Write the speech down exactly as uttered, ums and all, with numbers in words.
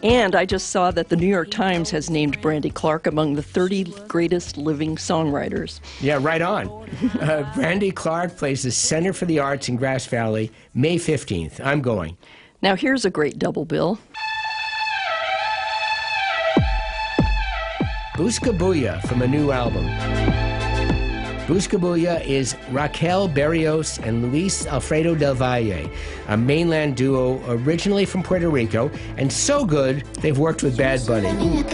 And I just saw that the New York Times has named Brandy Clark among the thirty greatest living songwriters. Yeah, right on. uh, Brandy Clark plays the Center for the Arts in Grass Valley, May fifteenth. I'm going. Now here's a great double bill. Buscabulla from a new album. Buscabulla is Raquel Berrios and Luis Alfredo del Valle, a mainland duo originally from Puerto Rico, and so good they've worked with Bad Bunny.